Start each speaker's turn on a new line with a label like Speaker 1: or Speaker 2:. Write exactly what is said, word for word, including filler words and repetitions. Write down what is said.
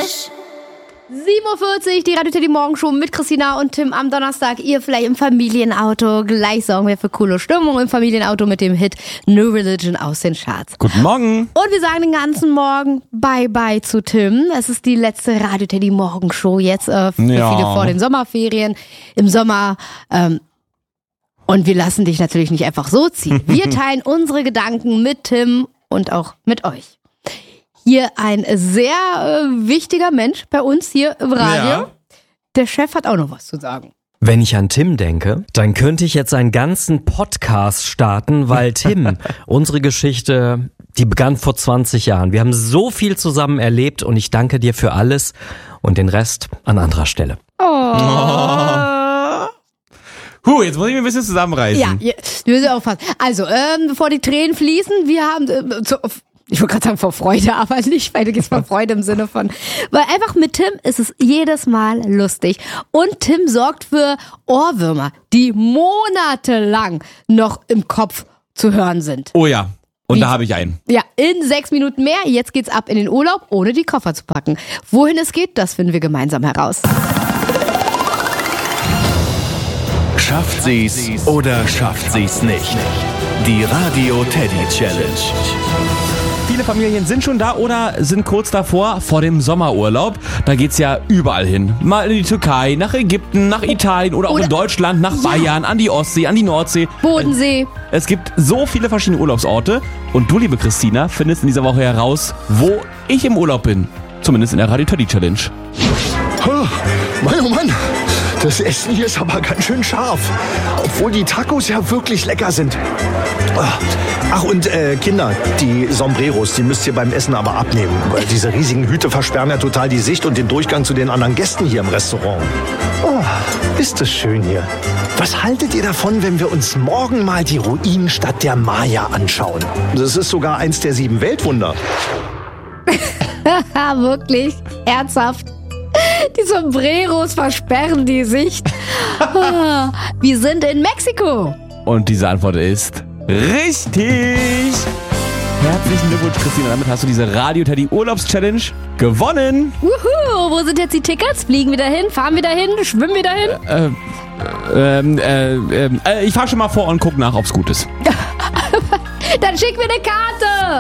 Speaker 1: sieben Uhr vierzig, die Radio Teddy Morgenshow mit Christina und Tim am Donnerstag. Ihr vielleicht im Familienauto. Gleich sorgen wir für coole Stimmung im Familienauto mit dem Hit New Religion aus den Charts.
Speaker 2: Guten Morgen.
Speaker 1: Und wir sagen den ganzen Morgen Bye-bye zu Tim. Es ist die letzte Radio Teddy Morgenshow jetzt äh, für
Speaker 2: Ja.
Speaker 1: viele vor den Sommerferien. Im Sommer... Ähm, Und wir lassen dich natürlich nicht einfach so ziehen. Wir teilen unsere Gedanken mit Tim und auch mit euch. Hier ein sehr äh, wichtiger Mensch bei uns hier im Radio.
Speaker 2: Ja.
Speaker 1: Der Chef hat auch noch was zu sagen.
Speaker 3: Wenn ich an Tim denke, dann könnte ich jetzt einen ganzen Podcast starten, weil Tim, unsere Geschichte, die begann vor zwanzig Jahren. Wir haben so viel zusammen erlebt und ich danke dir für alles und den Rest an anderer Stelle.
Speaker 1: Oh.
Speaker 2: Huh, jetzt muss ich mich ein bisschen zusammenreißen.
Speaker 1: Ja, ja, wir müssen aufpassen. Also, ähm, bevor die Tränen fließen, wir haben, äh, zu, ich wollte gerade sagen vor Freude, aber nicht, weil du gehst vor Freude im Sinne von, weil einfach mit Tim ist es jedes Mal lustig. Und Tim sorgt für Ohrwürmer, die monatelang noch im Kopf zu hören sind.
Speaker 2: Oh ja, und
Speaker 1: Wie?
Speaker 2: da habe ich einen.
Speaker 1: Ja, in sechs Minuten mehr. Jetzt geht's ab in den Urlaub, ohne die Koffer zu packen. Wohin es geht, das finden wir gemeinsam heraus.
Speaker 4: Schafft sie's oder schafft sie's nicht? Die Radio Teddy Challenge.
Speaker 2: Viele Familien sind schon da oder sind kurz davor, vor dem Sommerurlaub. Da geht's ja überall hin. Mal in die Türkei, nach Ägypten, nach Italien oder auch
Speaker 1: Oder-
Speaker 2: in Deutschland, nach
Speaker 1: Ja.
Speaker 2: Bayern, an die Ostsee, an die Nordsee.
Speaker 1: Bodensee.
Speaker 2: Es gibt so viele verschiedene Urlaubsorte und du, liebe Christina, findest in dieser Woche heraus, wo ich im Urlaub bin. Zumindest in der Radio Teddy Challenge.
Speaker 5: Oh, Mann, oh Mann, das Essen hier ist aber ganz schön scharf. Obwohl die Tacos ja wirklich lecker sind. Ach, und äh, Kinder, die Sombreros, die müsst ihr beim Essen aber abnehmen. Weil diese riesigen Hüte versperren ja total die Sicht und den Durchgang zu den anderen Gästen hier im Restaurant. Oh, ist das schön hier. Was haltet ihr davon, wenn wir uns morgen mal die Ruinenstadt der Maya anschauen? Das ist sogar eins der sieben Weltwunder.
Speaker 1: Ha, wirklich? Ernsthaft? Die Sombreros versperren die Sicht. Ah, wir sind in Mexiko.
Speaker 2: Und diese Antwort ist richtig. Herzlichen Glückwunsch, Christina. Damit hast du diese Radio Teddy Urlaubs Challenge gewonnen.
Speaker 1: Wuhu, wo sind jetzt die Tickets? Fliegen wir dahin? Fahren wir dahin? Schwimmen wir dahin?
Speaker 2: Äh, ähm, äh, ähm, äh, ich fahr schon mal vor und guck nach, ob's gut ist.
Speaker 1: Dann schick mir eine Karte.